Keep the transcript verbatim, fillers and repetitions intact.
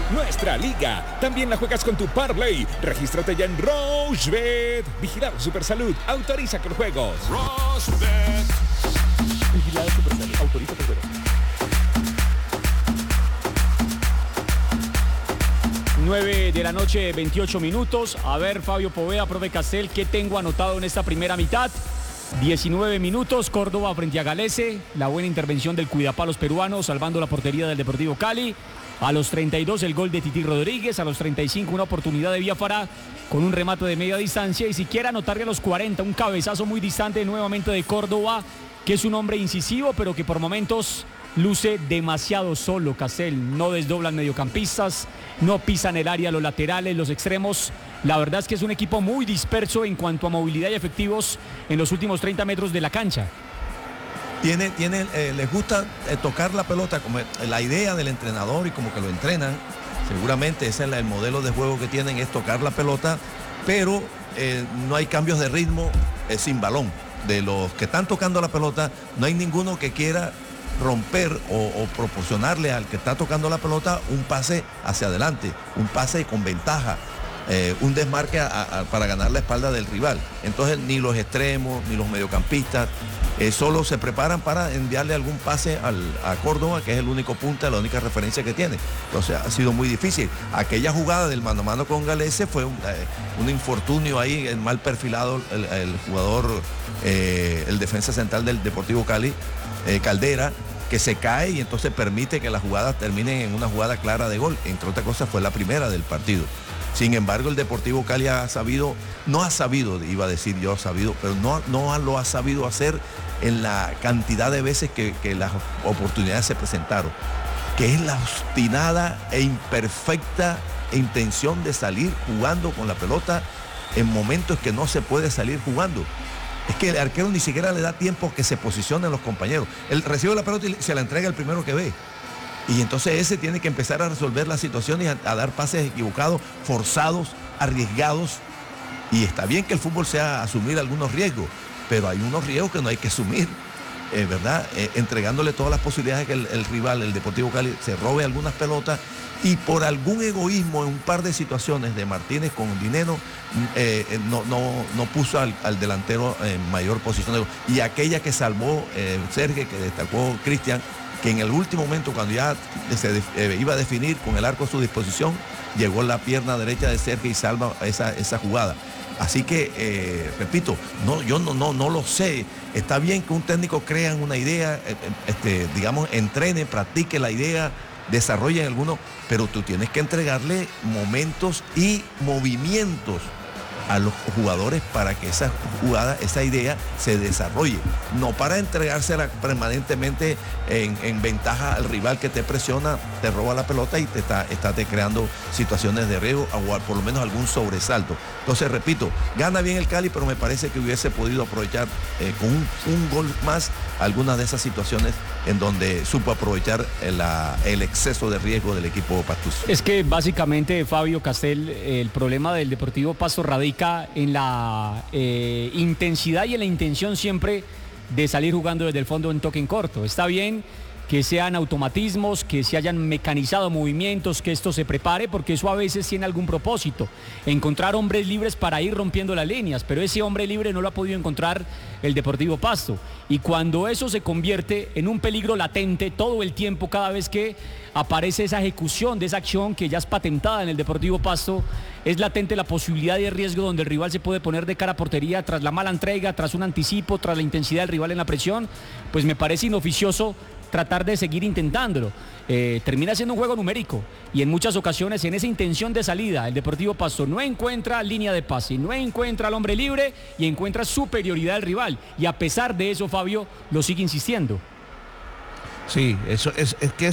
nuestra liga. También la juegas con tu parlay. Regístrate ya en Rochebet. Vigilado Supersalud. Autoriza con juegos. Rochebet. Vigilado Supersalud. Autoriza con juegos. nueve de la noche, veintiocho minutos. A ver, Fabio Poveda, profe Castel, ¿qué tengo anotado en esta primera mitad? diecinueve minutos, Córdoba frente a Galese. La buena intervención del cuidapalos peruano, salvando la portería del Deportivo Cali. A los treinta y dos el gol de Titi Rodríguez. A los treinta y cinco una oportunidad de Biafara con un remate de media distancia. Y si quiere anotarle a los cuarenta un cabezazo muy distante nuevamente de Córdoba, que es un hombre incisivo, pero que por momentos luce demasiado solo. Castel, no desdoblan mediocampistas, no pisan el área, los laterales, los extremos. La verdad es que es un equipo muy disperso en cuanto a movilidad y efectivos en los últimos treinta metros de la cancha. Tiene, tiene, eh, les gusta eh, tocar la pelota, como la idea del entrenador y como que lo entrenan. Seguramente ese es el modelo de juego que tienen, es tocar la pelota, pero eh, no hay cambios de ritmo eh, sin balón. De los que están tocando la pelota, no hay ninguno que quiera romper o, o proporcionarle al que está tocando la pelota un pase hacia adelante, un pase con ventaja, eh, un desmarque a, a, para ganar la espalda del rival. Entonces ni los extremos, ni los mediocampistas, eh, solo se preparan para enviarle algún pase al, a Córdoba, que es el único punta, la única referencia que tiene. Entonces ha sido muy difícil. Aquella jugada del mano a mano con Galese fue un, eh, un infortunio ahí, el mal perfilado el, el jugador, eh, el defensa central del Deportivo Cali, eh, Caldera, que se cae y entonces permite que las jugadas terminen en una jugada clara de gol. Entre otras cosas fue la primera del partido. Sin embargo, el Deportivo Cali ha sabido, no ha sabido, iba a decir yo sabido, pero no, no lo ha sabido hacer en la cantidad de veces que, que las oportunidades se presentaron, que es la obstinada e imperfecta intención de salir jugando con la pelota en momentos que no se puede salir jugando. Es que el arquero ni siquiera le da tiempo que se posicionen los compañeros. Él recibe la pelota y se la entrega el primero que ve. Y entonces ese tiene que empezar a resolver la situación y a, a dar pases equivocados, forzados, arriesgados. Y está bien que el fútbol sea asumir algunos riesgos, pero hay unos riesgos que no hay que asumir, eh, ¿verdad? Eh, entregándole todas las posibilidades que el, el rival, el Deportivo Cali, se robe algunas pelotas. Y por algún egoísmo en un par de situaciones de Martínez con Dineno, eh, no, no, no puso al, al delantero en mayor posición de gol. Y aquella que salvó eh, Sergio, que destacó Cristian, que en el último momento, cuando ya se eh, iba a definir con el arco a su disposición, llegó la pierna derecha de Sergio y salva esa, esa jugada. Así que, eh, repito, no, yo no, no, no lo sé. Está bien que un técnico crea una idea, eh, este, digamos, entrene, practique la idea, desarrolle alguno, pero tú tienes que entregarle momentos y movimientos a los jugadores para que esa jugada, esa idea se desarrolle, no para entregársela permanentemente en, en ventaja al rival que te presiona, te roba la pelota y te está, está te creando situaciones de riesgo o por lo menos algún sobresalto. Entonces, repito, gana bien el Cali, pero me parece que hubiese podido aprovechar eh, con un, un gol más algunas de esas situaciones en donde supo aprovechar el, el exceso de riesgo del equipo pastuso. Es que básicamente, Fabio Castel, el problema del Deportivo Pasto radica en la eh, intensidad y en la intención siempre de salir jugando desde el fondo en toque en corto. Está bien que sean automatismos, que se hayan mecanizado movimientos, que esto se prepare, porque eso a veces tiene algún propósito. Encontrar hombres libres para ir rompiendo las líneas, pero ese hombre libre no lo ha podido encontrar el Deportivo Pasto. Y cuando eso se convierte en un peligro latente todo el tiempo, cada vez que aparece esa ejecución de esa acción que ya es patentada en el Deportivo Pasto, es latente la posibilidad de riesgo donde el rival se puede poner de cara a portería tras la mala entrega, tras un anticipo, tras la intensidad del rival en la presión. Pues me parece inoficioso tratar de seguir intentándolo. Eh, termina siendo un juego numérico y en muchas ocasiones en esa intención de salida el Deportivo Pasto no encuentra línea de pase, no encuentra al hombre libre y encuentra superioridad del rival, y a pesar de eso, Fabio, lo sigue insistiendo. Sí, eso es, es que